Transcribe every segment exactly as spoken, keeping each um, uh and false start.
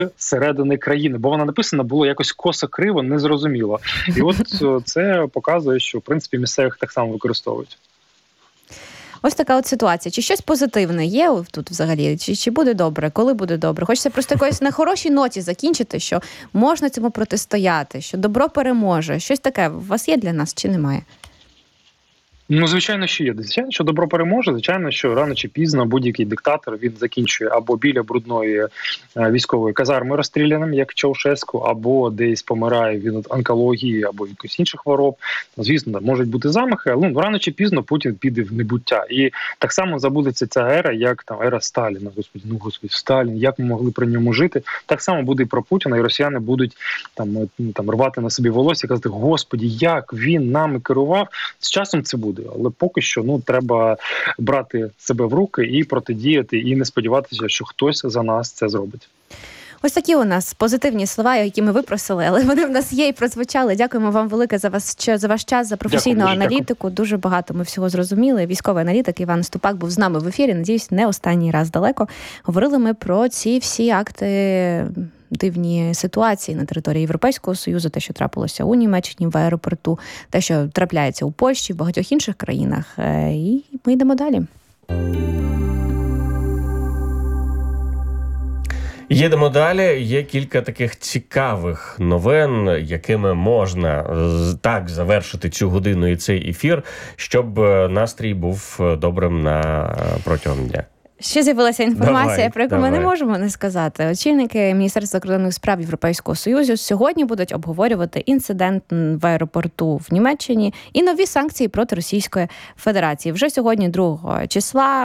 середини країни, бо вона написана було якось косо-криво, незрозуміло. І от це показує, що в принципі місцевих так само використовують. Ось така от ситуація. Чи щось позитивне є тут взагалі? Чи, чи буде добре? Коли буде добре? Хочеться просто якоїсь на хорошій ноті закінчити, що можна цьому протистояти, що добро переможе. Щось таке у вас є для нас чи немає? Ну, звичайно, що є. Звичайно, що добро переможе. Звичайно, що рано чи пізно будь-який диктатор, він закінчує або біля брудної військової казарми розстріляним, як Чаушеску, або десь помирає від онкології, або якихось інших хвороб. Звісно, можуть бути замахи, але ну, рано чи пізно Путін піде в небуття. І так само забудеться ця ера, як там ера Сталіна. Господи, ну, Господи, Сталін, як ми могли при ньому жити. Так само буде і про Путіна, і росіяни будуть там, там рвати на собі волосся і казати, Господи, як він нами керував. З часом це буде. Але поки що ну треба брати себе в руки і протидіяти, і не сподіватися, що хтось за нас це зробить. Ось такі у нас позитивні слова, які ми випросили, але вони в нас є і прозвучали. Дякуємо вам велике за вас за ваш час, за професійну дякую, аналітику. Дякую. Дуже багато ми всього зрозуміли. Військовий аналітик Іван Ступак був з нами в ефірі. Надіюсь, не останній раз далеко. Говорили ми про ці всі акти, дивні ситуації на території Європейського Союзу, те, що трапилося у Німеччині в аеропорту, те, що трапляється у Польщі, в багатьох інших країнах. І ми йдемо далі. Їдемо далі. Є кілька таких цікавих новин, якими можна так завершити цю годину і цей ефір, щоб настрій був добрим на протягом дня. Ще з'явилася інформація, давай, про яку давай. ми не можемо не сказати. Очільники Міністерства закордонних справ Європейського Союзу сьогодні будуть обговорювати інцидент в аеропорту в Німеччині і нові санкції проти Російської Федерації. Вже сьогодні, другого числа,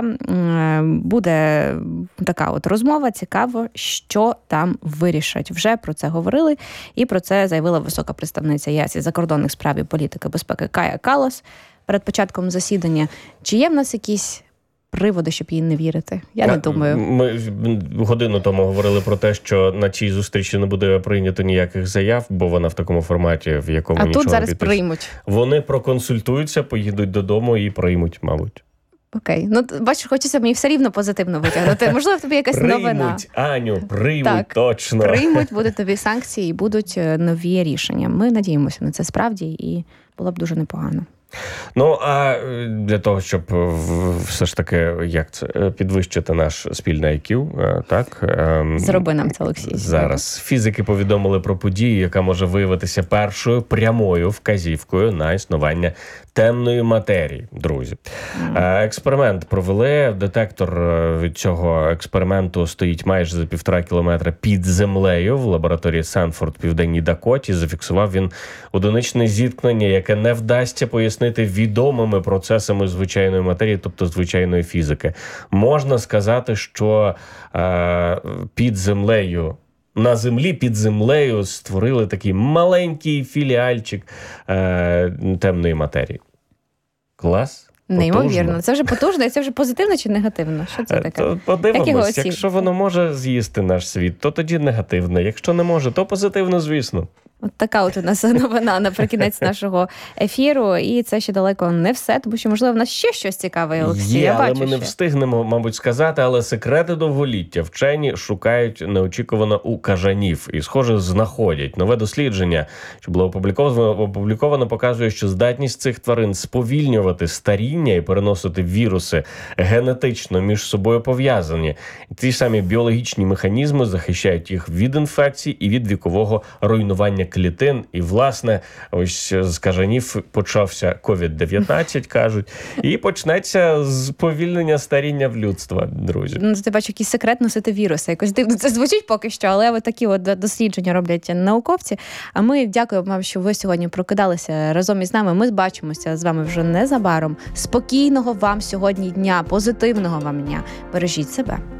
буде така от розмова. Цікаво, що там вирішать. Вже про це говорили і про це заявила висока представниця ЄС із закордонних справ і політики безпеки Кая Каллас перед початком засідання. Чи є в нас якісь приводи, щоб їй не вірити? Я не думаю. Ми годину тому говорили про те, що на цій зустрічі не буде прийнято ніяких заяв, бо вона в такому форматі, в якому а нічого тут зараз не підпис... приймуть. Вони проконсультуються, поїдуть додому і приймуть, мабуть. Окей. Ну, бачиш, хочеться мені все рівно позитивно витягнути. Можливо, в тобі якась приймуть, новина. Приймуть, Аню, приймуть, так, точно. Приймуть, будуть нові санкції і будуть нові рішення. Ми надіємося на це справді, і було б дуже непогано. Ну, а для того, щоб все ж таки, як це, підвищити наш спільний ай к'ю, так? Зроби нам це, Олексій. Зараз фізики повідомили про подію, яка може виявитися першою прямою вказівкою на існування темної матерії, друзі. Mm. Експеримент провели. Детектор від цього експерименту стоїть майже за півтора кілометра під землею в лабораторії Сенфорд в Південній Дакоті. Зафіксував він одиничне зіткнення, яке не вдасться пояснити відомими процесами звичайної матерії, тобто звичайної фізики. Можна сказати, що е, під землею на землі, під землею створили такий маленький філіальчик е, темної матерії. Клас? Неймовірно. Це вже потужно, і це вже позитивно чи негативно? Що це таке? То подивимось, якщо воно може з'їсти наш світ, то тоді негативно. Якщо не може, то позитивно, звісно. От така от у нас новина наприкінець нашого ефіру. І це ще далеко не все, тому що, можливо, в нас ще щось цікаве, Олексій. Є, Я але бачу, ми не що. встигнемо, мабуть, сказати, але секрети довголіття вчені шукають неочікувано у кажанів. І, схоже, знаходять. Нове дослідження, що було опубліковано, опубліковано, показує, що здатність цих тварин сповільнювати старіння і переносити віруси генетично між собою пов'язані. Ці самі біологічні механізми захищають їх від інфекцій і від вікового руйнування клітин. І, власне, ось з кажанів почався ковід дев'ятнадцять, кажуть, і почнеться сповільнення старіння в людства, друзі. Ну, ти бачиш, якийсь секрет носити віруси. Якось дивно це звучить поки що, але от такі от дослідження роблять науковці. А ми дякуємо вам, що ви сьогодні прокидалися разом із нами. Ми бачимося з вами вже незабаром. Спокійного вам сьогодні дня, позитивного вам дня. Бережіть себе.